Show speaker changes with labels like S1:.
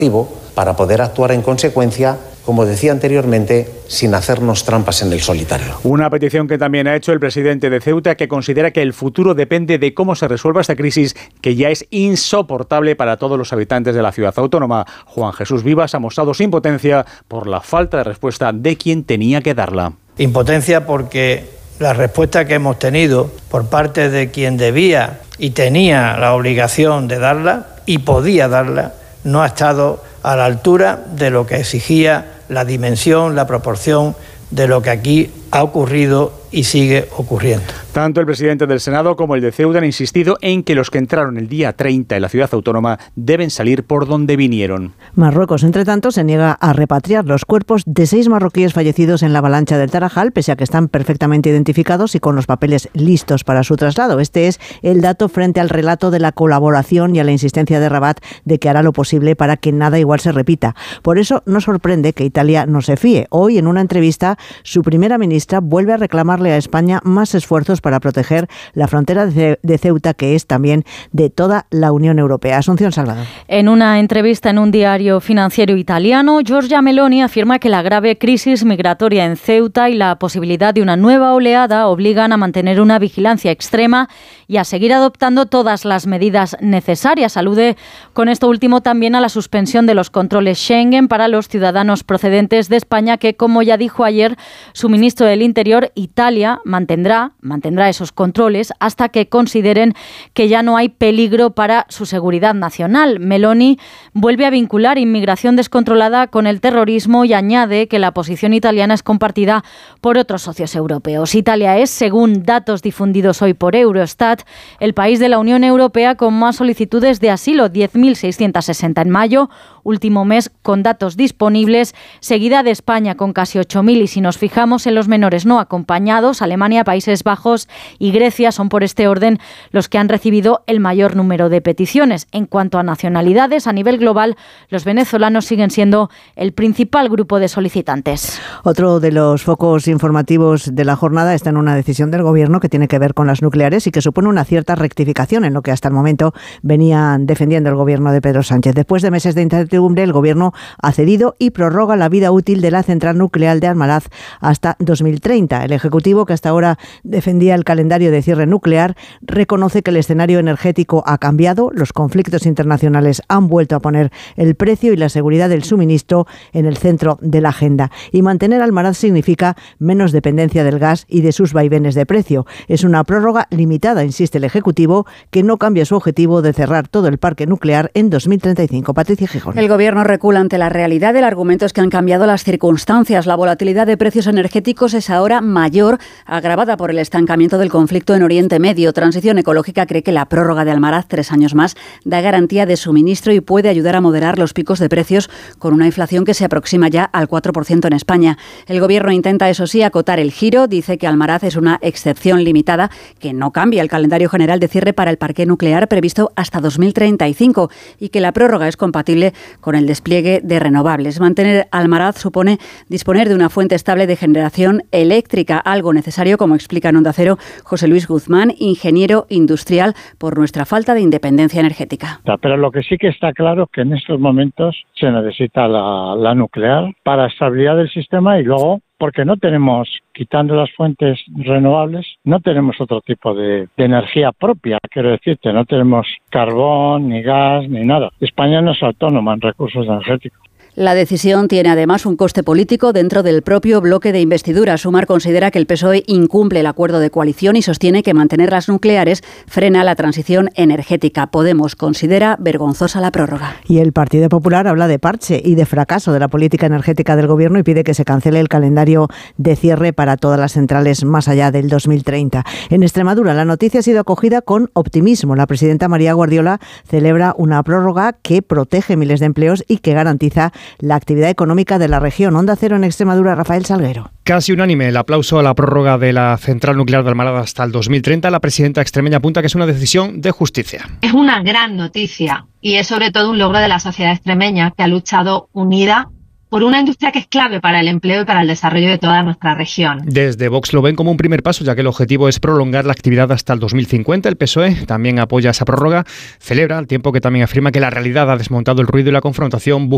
S1: para poder actuar en consecuencia, como decía anteriormente, sin hacernos trampas en el solitario.
S2: Una petición que también ha hecho el presidente de Ceuta, que considera que el futuro depende de cómo se resuelva esta crisis, que ya es insoportable para todos los habitantes de la ciudad autónoma. Juan Jesús Vivas ha mostrado su impotencia por la falta de respuesta de quien tenía que darla.
S3: Impotencia porque la respuesta que hemos tenido por parte de quien debía y tenía la obligación de darla y podía darla, no ha estado a la altura de lo que exigía la dimensión, la proporción de lo que aquí ha ocurrido y sigue ocurriendo.
S2: Tanto el presidente del Senado como el de Ceuta han insistido en que los que entraron el día 30 en la ciudad autónoma deben salir por donde vinieron.
S4: Marruecos, entre tanto, se niega a repatriar los cuerpos de 6 marroquíes fallecidos en la avalancha del Tarajal, pese a que están perfectamente identificados y con los papeles listos para su traslado. Este es el dato frente al relato de la colaboración y a la insistencia de Rabat de que hará lo posible para que nada igual se repita. Por eso no sorprende que Italia no se fíe. Hoy, en una entrevista, su primera ministra vuelve a reclamarle a España más esfuerzos para proteger la frontera de Ceuta, que es también de toda la Unión Europea. Asunción Salvador.
S5: En una entrevista en un diario financiero italiano, Giorgia Meloni afirma que la grave crisis migratoria en Ceuta y la posibilidad de una nueva oleada obligan a mantener una vigilancia extrema y a seguir adoptando todas las medidas necesarias. Alude con esto último también a la suspensión de los controles Schengen para los ciudadanos procedentes de España, que, como ya dijo ayer su ministro del Interior, Italia mantendrá esos controles hasta que consideren que ya no hay peligro para su seguridad nacional. Meloni vuelve a vincular inmigración descontrolada con el terrorismo y añade que la posición italiana es compartida por otros socios europeos. Italia es, según datos difundidos hoy por Eurostat, el país de la Unión Europea con más solicitudes de asilo, 10.660 en mayo, último mes con datos disponibles, seguida de España con casi 8.000, y si nos fijamos en los menores no acompañados, Alemania, Países Bajos y Grecia son por este orden los que han recibido el mayor número de peticiones. En cuanto a nacionalidades, a nivel global, los venezolanos siguen siendo el principal grupo de solicitantes.
S4: Otro de los focos informativos de la jornada está en una decisión del Gobierno que tiene que ver con las nucleares y que supone una cierta rectificación en lo que hasta el momento venían defendiendo el Gobierno de Pedro Sánchez. Después de meses de incertidumbre, el Gobierno ha cedido y prorroga la vida útil de la central nuclear de Almaraz hasta 2030. El Ejecutivo, que hasta ahora defendía el calendario de cierre nuclear, reconoce que el escenario energético ha cambiado, los conflictos internacionales han vuelto a poner el precio y la seguridad del suministro en el centro de la agenda. Y mantener Almaraz significa menos dependencia del gas y de sus vaivenes de precio. Es una prórroga limitada, insiste el Ejecutivo, que no cambia su objetivo de cerrar todo el parque nuclear en 2035. Patricia Gijón.
S6: El Gobierno recula ante la realidad. El argumento es que han cambiado las circunstancias. La volatilidad de precios energéticos es ahora mayor, agravada por el estancamiento del conflicto en Oriente Medio. Transición Ecológica cree que la prórroga de Almaraz 3 años más da garantía de suministro y puede ayudar a moderar los picos de precios con una inflación que se aproxima ya al 4% en España. El Gobierno intenta, eso sí, acotar el giro. Dice que Almaraz es una excepción limitada que no cambia el calendario general de cierre para el parque nuclear previsto hasta 2035 y que la prórroga es compatible con el despliegue de renovables. Mantener Almaraz supone disponer de una fuente estable de generación eléctrica, algo necesario, como explica en Onda Cero José Luis Guzmán, ingeniero industrial, por nuestra falta de independencia energética.
S7: Pero lo que sí que está claro es que en estos momentos se necesita la nuclear para estabilidad del sistema y luego porque no tenemos, quitando las fuentes renovables, no tenemos otro tipo de energía propia, quiero decirte, no tenemos carbón, ni gas, ni nada. España no es autónoma en recursos energéticos.
S6: La decisión tiene además un coste político dentro del propio bloque de investidura. Sumar considera que el PSOE incumple el acuerdo de coalición y sostiene que mantener las nucleares frena la transición energética. Podemos considera vergonzosa la prórroga.
S4: Y el Partido Popular habla de parche y de fracaso de la política energética del Gobierno y pide que se cancele el calendario de cierre para todas las centrales más allá del 2030. En Extremadura, la noticia ha sido acogida con optimismo. La presidenta María Guardiola celebra una prórroga que protege miles de empleos y que garantiza la actividad económica de la región. Onda Cero en Extremadura, Rafael Salguero.
S8: Casi unánime el aplauso a la prórroga de la central nuclear de Almaraz hasta el 2030. La presidenta extremeña apunta que es una decisión de justicia.
S9: Es una gran noticia y es sobre todo un logro de la sociedad extremeña, que ha luchado unida por una industria que es clave para el empleo y para el desarrollo de toda nuestra región.
S8: Desde Vox lo ven como un primer paso, ya que el objetivo es prolongar la actividad hasta el 2050. El PSOE también apoya esa prórroga, celebra, al tiempo que también afirma que la realidad ha desmontado el ruido y la confrontación,